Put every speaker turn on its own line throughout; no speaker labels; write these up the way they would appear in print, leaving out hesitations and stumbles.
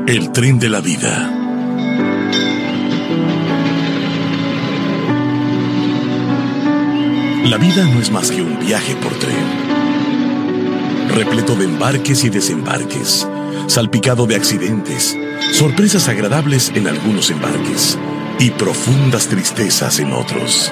El tren de la vida. La vida no es más que un viaje por tren, repleto de embarques y desembarques, salpicado de accidentes, sorpresas agradables en algunos embarques y profundas tristezas en otros.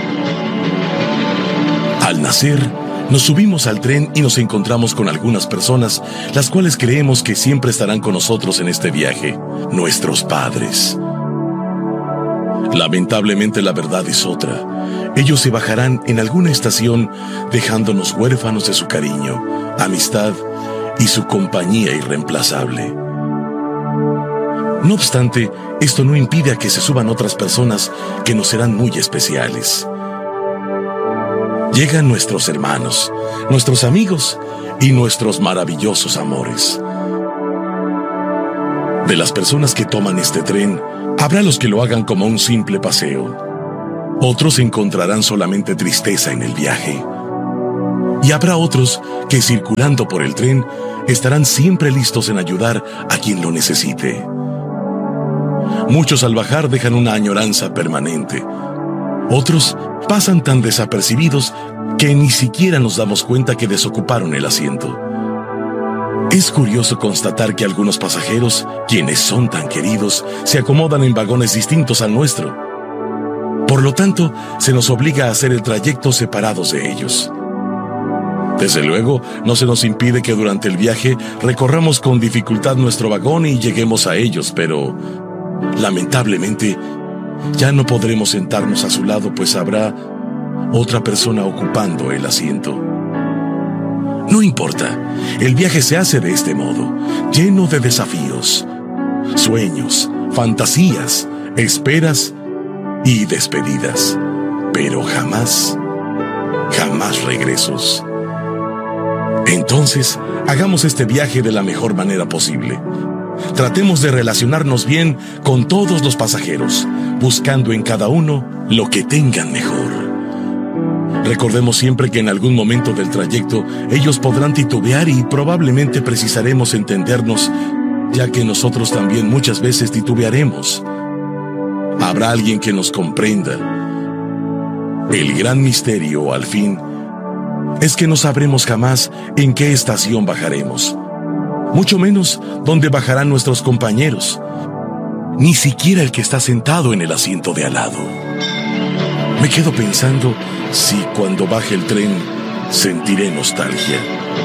Al nacer, nos subimos al tren y nos encontramos con algunas personas, las cuales creemos que siempre estarán con nosotros en este viaje, nuestros padres. Lamentablemente la verdad es otra. Ellos se bajarán en alguna estación, dejándonos huérfanos de su cariño, amistad y su compañía irreemplazable. No obstante, esto no impide a que se suban otras personas que nos serán muy especiales. Llegan nuestros hermanos, nuestros amigos y nuestros maravillosos amores. De las personas que toman este tren, habrá los que lo hagan como un simple paseo. Otros encontrarán solamente tristeza en el viaje. Y habrá otros que, circulando por el tren, estarán siempre listos en ayudar a quien lo necesite. Muchos al bajar dejan una añoranza permanente. Otros pasan tan desapercibidos que ni siquiera nos damos cuenta que desocuparon el asiento. Es curioso constatar que algunos pasajeros, quienes son tan queridos, se acomodan en vagones distintos al nuestro. Por lo tanto, se nos obliga a hacer el trayecto separados de ellos. Desde luego, no se nos impide que durante el viaje recorramos con dificultad nuestro vagón y lleguemos a ellos, pero lamentablemente ya no podremos sentarnos a su lado, pues habrá otra persona ocupando el asiento. No importa, el viaje se hace de este modo, lleno de desafíos, sueños, fantasías, esperas y despedidas, pero jamás regresos. Entonces, hagamos este viaje de la mejor manera posible. Tratemos de relacionarnos bien con todos los pasajeros, buscando en cada uno lo que tengan mejor. Recordemos siempre que en algún momento del trayecto ellos podrán titubear y probablemente precisaremos entendernos, ya que nosotros también muchas veces titubearemos. Habrá alguien que nos comprenda. El gran misterio, al fin, es que no sabremos jamás en qué estación bajaremos, mucho menos dónde bajarán nuestros compañeros, ni siquiera el que está sentado en el asiento de al lado. Me quedo pensando si cuando baje el tren sentiré nostalgia.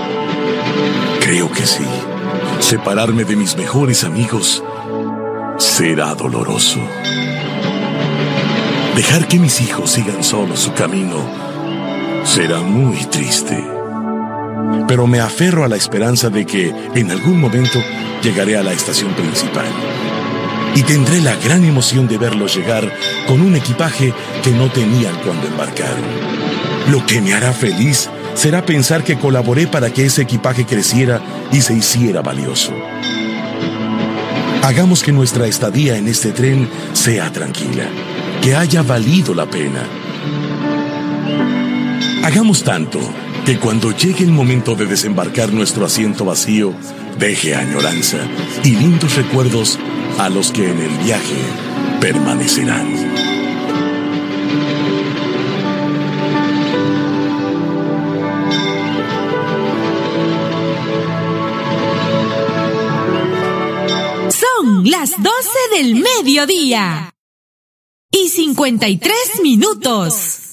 Creo que sí. Separarme de mis mejores amigos será doloroso. Dejar que mis hijos sigan solos su camino será muy triste. Pero me aferro a la esperanza de que en algún momento llegaré a la estación principal y tendré la gran emoción de verlos llegar con un equipaje que no tenían cuando embarcaron. Lo que me hará feliz será pensar que colaboré para que ese equipaje creciera y se hiciera valioso. Hagamos que nuestra estadía en este tren sea tranquila, que haya valido la pena. Hagamos tanto que cuando llegue el momento de desembarcar nuestro asiento vacío, deje añoranza y lindos recuerdos a los que en el viaje permanecerán.
Son las 12 del mediodía y 53 minutos.